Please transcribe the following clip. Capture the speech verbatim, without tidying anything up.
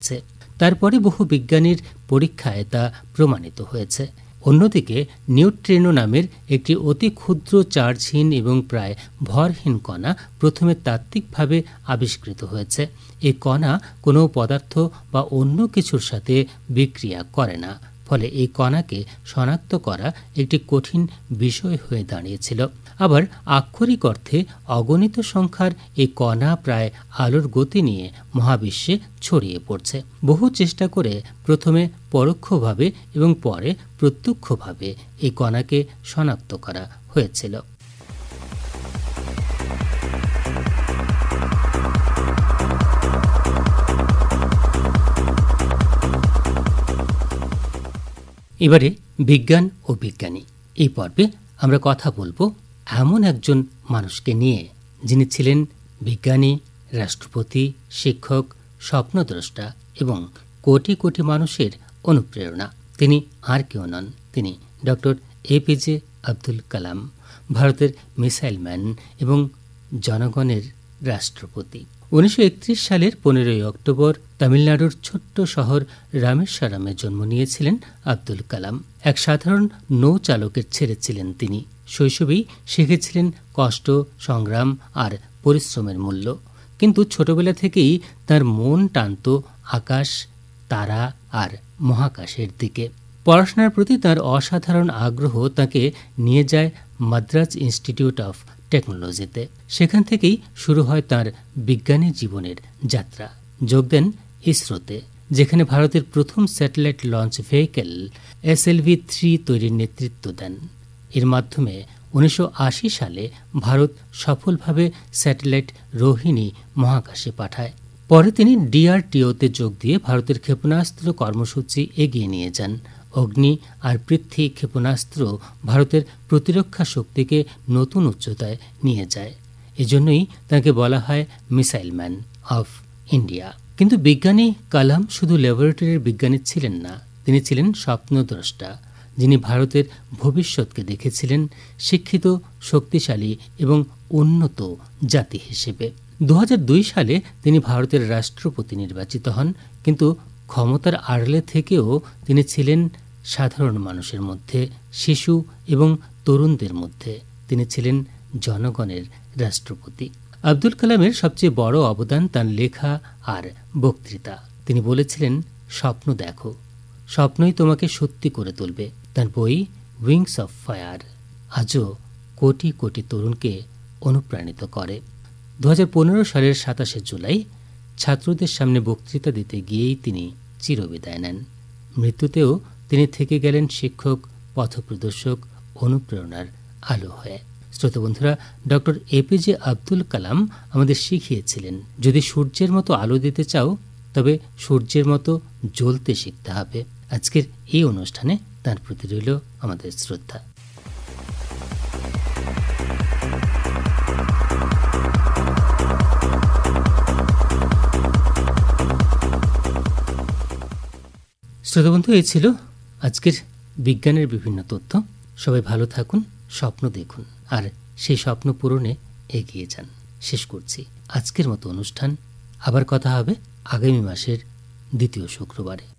হয়েছে। তারপরে বহু বিজ্ঞানীর পরীক্ষায় তা প্রমাণিত হয়েছে। অন্যদিকে নিউট্রিনো নামের একটি অতি ক্ষুদ্র চার্জহীন এবং প্রায় ভরহীন কণা প্রথমে তাত্ত্বিকভাবে আবিষ্কৃত হয়েছে। এই কণা কোনো পদার্থ বা অন্য কিছুর সাথে বিক্রিয়া করে না, ফলে এই কণাকে শনাক্ত করা একটি কঠিন বিষয় হয়ে দাঁড়িয়েছিল। আবার আক্ষরিক অর্থে অগণিত সংখ্যার এই কণা প্রায় আলোর গতি নিয়ে মহাবিশ্বে ছড়িয়ে পড়ছে। বহু চেষ্টা করে প্রথমে পরোক্ষভাবে এবং পরে প্রত্যক্ষভাবে এই কণাকে শনাক্ত করা হয়েছিল। এবারে বিজ্ঞান ও বিজ্ঞানী এই পর্বে আমরা কথা বলবো এমন একজন মানুষকে নিয়ে, যিনি ছিলেন বিজ্ঞানী, রাষ্ট্রপতি, শিক্ষক, স্বপ্নদ্রষ্টা এবং কোটি কোটি মানুষের অনুপ্রেরণা। তিনি আর কেউ নন, তিনি ডক্টর এপিজে আব্দুল কালাম, ভারতের মিসাইল ম্যান এবং জনগণের রাষ্ট্রপতি। উনিশশো একত্রিশ সালের পনেরোই অক্টোবর তামিলনাড়ুর ছোট্ট শহর রামেশ্বরমে জন্ম নিয়েছিলেন আব্দুল কালাম। এক সাধারণ নৌচালকের ছেলে ছিলেন তিনি। শৈশবেই শিখেছিলেন কষ্ট, সংগ্রাম আর পরিশ্রমের মূল্য। কিন্তু ছোটবেলা থেকেই তার মন টানত আকাশ, তারা আর মহাকাশের দিকে। পড়াশোনার প্রতি তার অসাধারণ আগ্রহ তাকে নিয়ে যায় মাদ্রাজ ইনস্টিটিউট অফ টেকনোলজিতে। সেখান থেকেই শুরু হয় তার বিজ্ঞানী জীবনের যাত্রা। যোগ দেন ইসরোতে, যেখানে ভারতের প্রথম satellite launch vehicle S L V three তৈরির নেতৃত্ব দেন। এর মাধ্যমে উনিশশো আশি সালে ভারত সফলভাবে স্যাটেলাইট রোহিণী মহাকাশে পাঠায়। পরে তিনি ডি আর ডি ওতে যোগ দিয়ে ভারতের ক্ষেপণাস্ত্র কর্মসূচি এগিয়ে নিয়ে যান। অগ্নি আর পৃথ্বী ক্ষেপণাস্ত্র ভারতের প্রতিরক্ষা শক্তিকে নতুন উচ্চতায় নিয়ে যায়। এজন্যই তাকে বলা হয় মিসাইল ম্যান অফ ইন্ডিয়া। কিন্তু বিজ্ঞানী কালাম শুধু ল্যাবরেটরির বিজ্ঞানী ছিলেন না, তিনি ছিলেন স্বপ্নদ্রষ্টা, যিনি ভারতের ভবিষ্যৎকে দেখেছিলেন শিক্ষিত, শক্তিশালী এবং উন্নত জাতি হিসেবে। দু হাজার দুই সালে তিনি ভারতের রাষ্ট্রপতি নির্বাচিত হন। কিন্তু ক্ষমতার আড়ালে থেকেও তিনি ছিলেন সাধারণ মানুষের মধ্যে, শিশু এবং তরুণদের মধ্যে। তিনি ছিলেন জনগণের রাষ্ট্রপতি। আব্দুল কালামের সবচেয়ে বড় অবদান তার লেখা আর বক্তৃতা। তিনি বলেছিলেন, স্বপ্ন দেখো, স্বপ্নই তোমাকে সত্যি করে তুলবে। তার বই উইংস অফ ফায়ার আজও কোটি কোটি তরুণকে অনুপ্রাণিত করে। দু হাজার পনেরো সালের সাতাশে জুলাই ছাত্রদের সামনে বক্তৃতা দিতে গিয়েই তিনি চিরবিদায় নেন। মৃত্যুতেও তিনি থেকে গেলেন শিক্ষক, পথপ্রদর্শক, অনুপ্রেরণার আলো হয়ে। শ্রোতা বন্ধুরা, ডক্টর এপিজে আব্দুল কালাম আমাদের শিখিয়েছিলেন, যদি সূর্যের মতো আলো দিতে চাও তবে সূর্যের মতো জ্বলতে শিখতে হবে। আজকের এই অনুষ্ঠানে তার প্রতি রইল আমাদের শ্রদ্ধা। শ্রোতা বন্ধু, এই ছিল আজকের বিজ্ঞানের বিভিন্ন তথ্য। সবাই ভালো থাকুন, স্বপ্ন দেখুন আর সেই স্বপ্ন পূরণে এগিয়ে যান। শেষ করছি আজকের মতো অনুষ্ঠান। আবার কথা হবে আগামী মাসের দ্বিতীয় শুক্রবারে।